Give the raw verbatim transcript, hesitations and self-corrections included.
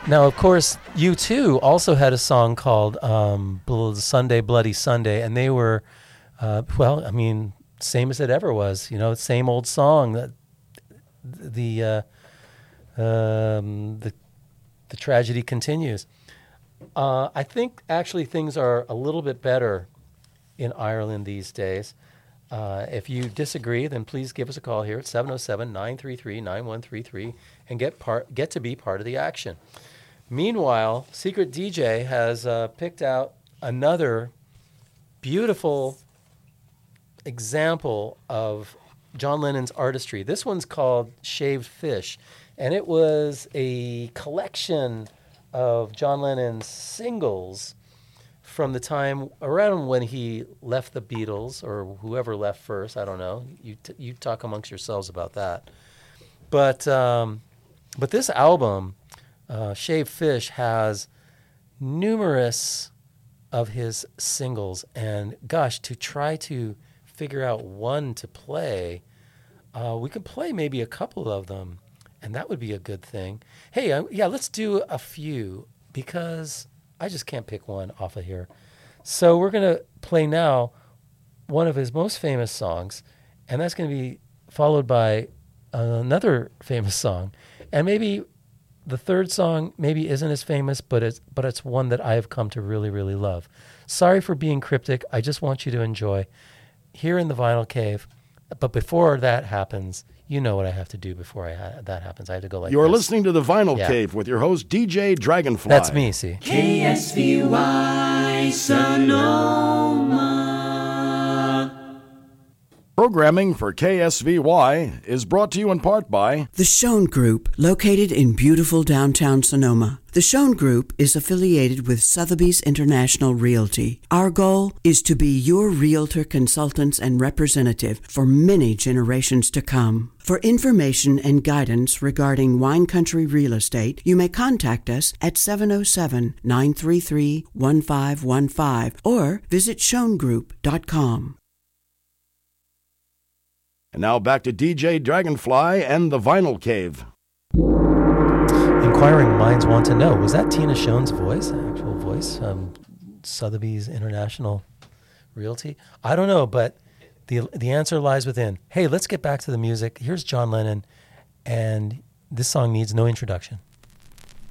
Now, of course, U two also had a song called um, Bl- Sunday, Bloody Sunday, and they were, uh, well, I mean, same as it ever was, you know, same old song. That the uh, um, the the tragedy continues. Uh, I think actually things are a little bit better in Ireland these days. Uh, if you disagree, then please give us a call here at seven oh seven, nine three three, nine one three three and get part get to be part of the action. Meanwhile, Secret D J has uh, picked out another beautiful example of John Lennon's artistry. This one's called Shaved Fish, and it was a collection of John Lennon's singles from the time around when he left the Beatles, or whoever left first, I don't know. You t- you talk amongst yourselves about that. But um, but this album, uh, Shaved Fish, has numerous of his singles, and gosh, to try to figure out one to play, uh, we could play maybe a couple of them, and that would be a good thing. Hey, uh, yeah, let's do a few, because I just can't pick one off of here. So we're going to play now one of his most famous songs, and that's going to be followed by another famous song. And maybe the third song maybe isn't as famous, but it's, but it's one that I have come to really, really love. Sorry for being cryptic. I just want you to enjoy here in the Vinyl Cave. But before that happens, you know what I have to do before I ha- that happens. I have to go like You're this. listening to The Vinyl Yeah. Cave with your host, D J Dragonfly. That's me, see. K S V Y Sonoma. Programming for K S V Y is brought to you in part by The Schoen Group, located in beautiful downtown Sonoma. The Schoen Group is affiliated with Sotheby's International Realty. Our goal is to be your realtor consultants and representative for many generations to come. For information and guidance regarding wine country real estate, you may contact us at seven oh seven, nine three three, one five one five or visit schoen group dot com. And now back to D J Dragonfly and The Vinyl Cave. Inquiring minds want to know, was that Tina Schoen's voice, actual voice, um, Sotheby's International Realty? I don't know, but the the answer lies within. Hey, let's get back to the music. Here's John Lennon, and this song needs no introduction.